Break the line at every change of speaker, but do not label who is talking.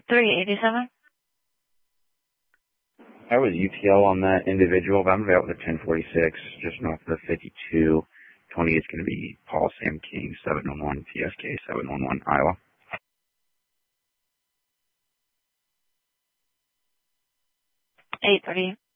387.
I was UTL on that individual, but I'm going to be out with a 1046, just north of the 52. 20 is going to be Paul Sam King, 711, PSK 711, Iowa.
830.